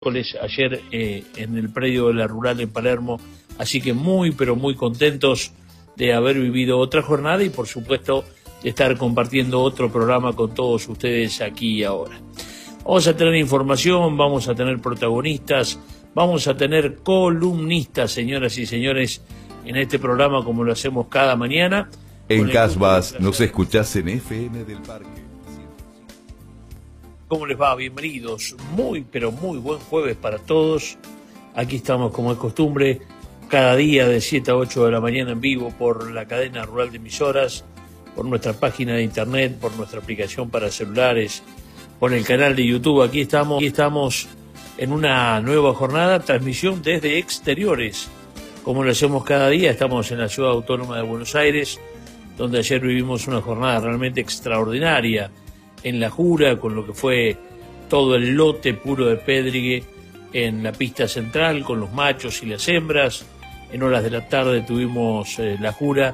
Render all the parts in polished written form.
ayer en el predio de la Rural en Palermo, así que muy pero muy contentos de haber vivido otra jornada y por supuesto de estar compartiendo otro programa con todos ustedes aquí y ahora. Vamos a tener información, vamos a tener protagonistas, vamos a tener columnistas, señoras y señores, en este programa como lo hacemos cada mañana. En Casbas nos escuchás en FM del Parque. ¿Cómo les va? Bienvenidos. Muy, pero muy buen jueves para todos. Aquí estamos, como es costumbre, cada día de 7 a 8 de la mañana en vivo por la cadena rural de emisoras, por nuestra página de internet, por nuestra aplicación para celulares, por el canal de YouTube. Aquí estamos en una nueva jornada, transmisión desde exteriores. Como lo hacemos cada día, estamos en la Ciudad Autónoma de Buenos Aires, donde ayer vivimos una jornada realmente extraordinaria en La Jura, con lo que fue todo el lote puro de Pedrigue en la pista central, con los machos y las hembras. En horas de la tarde tuvimos La Jura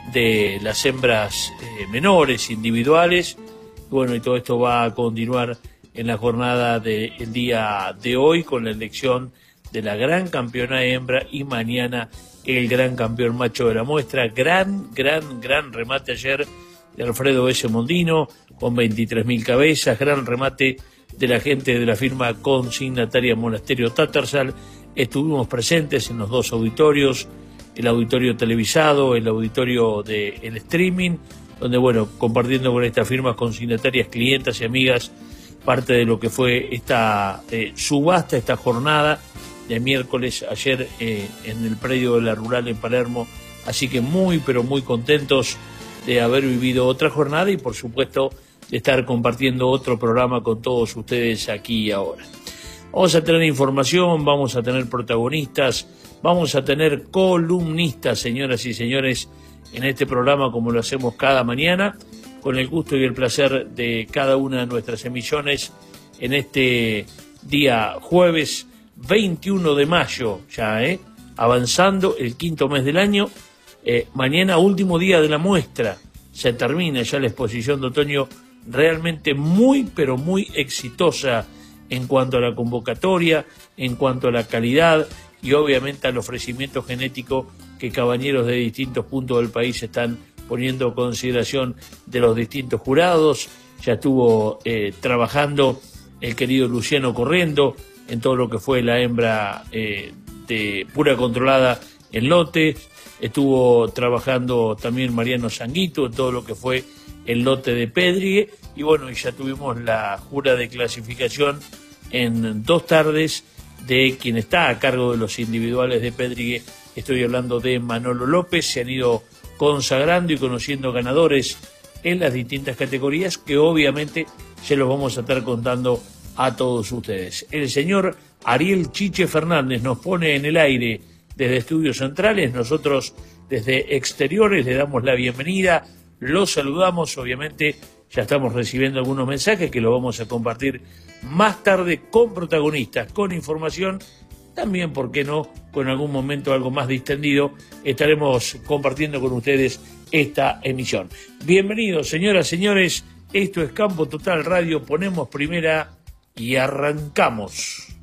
de las hembras menores, individuales. Bueno, y todo esto va a continuar en la jornada del día de hoy con la elección de la gran campeona hembra y mañana el gran campeón macho de la muestra. Gran remate ayer de Alfredo S. Mondino, con 23.000 cabezas, gran remate de la gente de la firma consignataria Monasterio Tatarsal. Estuvimos presentes en los dos auditorios, el auditorio televisado, el auditorio del streaming, donde, bueno, compartiendo con estas firmas consignatarias, clientas y amigas, parte de lo que fue esta subasta, esta jornada de miércoles ayer en el predio de la Rural en Palermo. Así que muy, pero muy contentos de haber vivido otra jornada y por supuesto de estar compartiendo otro programa con todos ustedes aquí y ahora. Vamos a tener información, vamos a tener protagonistas, vamos a tener columnistas, señoras y señores, en este programa como lo hacemos cada mañana, con el gusto y el placer de cada una de nuestras emisiones en este día jueves 21 de mayo, ya avanzando el quinto mes del año. Mañana, último día de la muestra, se termina ya la exposición de otoño, realmente muy, pero muy exitosa en cuanto a la convocatoria, en cuanto a la calidad y obviamente al ofrecimiento genético que cabañeros de distintos puntos del país están poniendo a consideración de los distintos jurados. Ya estuvo trabajando el querido Luciano Corriendo en todo lo que fue la hembra de pura controlada en lote. Estuvo trabajando también Mariano Sanguito en todo lo que fue el lote de Pedrigue. Y bueno, ya tuvimos la jura de clasificación en 2 tardes de quien está a cargo de los individuales de Pedrigue. Estoy hablando de Manolo López. Se han ido consagrando y conociendo ganadores en las distintas categorías que obviamente se los vamos a estar contando a todos ustedes. El señor Ariel Chiche Fernández nos pone en el aire desde Estudios Centrales. Nosotros desde exteriores le damos la bienvenida, los saludamos, obviamente ya estamos recibiendo algunos mensajes que los vamos a compartir más tarde con protagonistas, con información, también, ¿por qué no?, con algún momento algo más distendido, estaremos compartiendo con ustedes esta emisión. Bienvenidos, señoras, señores, esto es Campo Total Radio, ponemos primera y arrancamos.